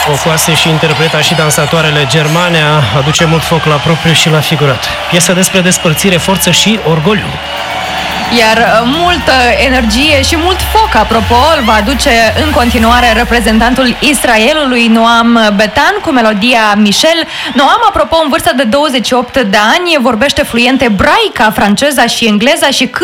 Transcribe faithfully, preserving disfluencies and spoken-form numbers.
O coase și interpreta și dansatoarele germane aduce mult foc la propriu și la figurat. Piesă despre despărțire, forță și orgoliu. Iar multă energie și mult foc, apropo, îl va aduce în continuare reprezentantul Israelului, Noam Betan, cu melodia Michel. Noam, apropo, în vârstă de douăzeci și opt de ani, vorbește fluent ebraica, franceza și engleza și